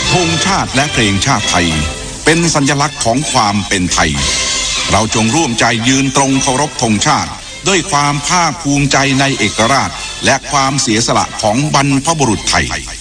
ธงชาติและเพลงชาติไทยเป็นสัญลักษณ์ของความเป็นไทยเราจงร่วมใจยืนตรงเคารพธงชาติด้วยความภาคภูมิใจในเอกราชและความเสียสละของบรรพบุรุษไทย